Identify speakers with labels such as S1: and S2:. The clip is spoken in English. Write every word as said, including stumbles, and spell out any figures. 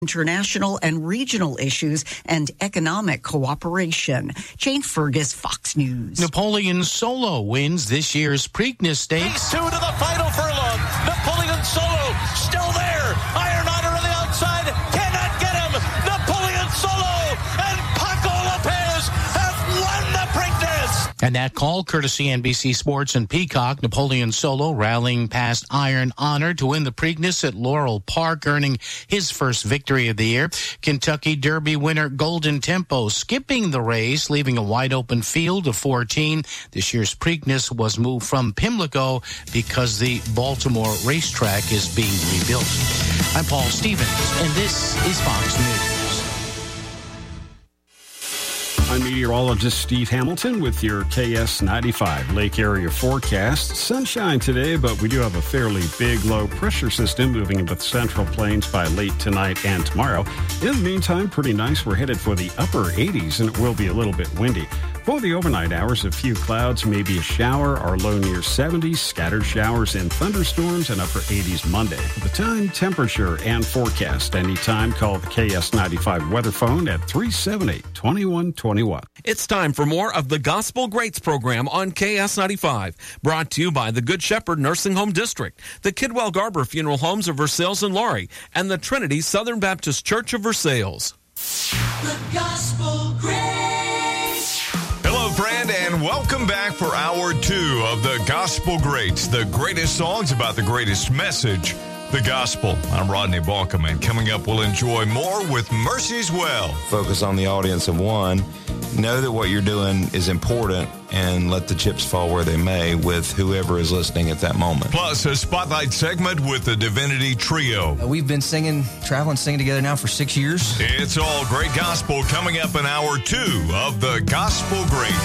S1: international and regional issues and economic cooperation. Jane Fergus, Fox News.
S2: Napoleon Solo wins this year's Preakness Stakes.
S3: Two to the final furlong. Napoleon Solo still there. Iron Honor on the outside. Cannot get him. Napoleon Solo and Paco Lopez have won the Preakness.
S2: And that call, courtesy N B C Sports and Peacock. Napoleon Solo rallying past Iron Honor to win the Preakness at Laurel Park, earning his first victory of the year. Kentucky Derby winner Golden Tempo skipping the race, leaving a wide open field of fourteen. This year's Preakness was moved from Pimlico because the Baltimore racetrack is being rebuilt. I'm Paul Stevens, and this is Fox News.
S4: I'm meteorologist Steve Hamilton with your K S ninety-five Lake Area forecast. Sunshine today, but we do have a fairly big low pressure system moving into the Central Plains by late tonight and tomorrow. In the meantime, pretty nice. We're headed for the upper eighties, and it will be a little bit windy. For the overnight hours, a few clouds, maybe a shower, our low near seventies, scattered showers and thunderstorms, and upper eighties Monday. For the time, temperature, and forecast, anytime, call the K S ninety-five weather phone at three seven eight, two one two one.
S5: It's time for more of the Gospel Greats program on K S ninety-five, brought to you by the Good Shepherd Nursing Home District, the Kidwell Garber Funeral Homes of Versailles and Laurie, and the Trinity Southern Baptist Church of Versailles.
S6: The Gospel Greats.
S7: Hello, friend, and welcome back for hour two of the Gospel Greats, the greatest songs about the greatest message, the gospel. I'm Rodney Balcom, and coming up, we'll enjoy more with Mercy's Well.
S8: Focus on the audience of one. Know that what you're doing is important, and let the chips fall where they may with whoever is listening at that moment.
S7: Plus, a spotlight segment with the Divinity Trio.
S9: Uh, we've been singing, traveling, singing together now for six years.
S7: It's all great gospel coming up in hour two of the Gospel Greats.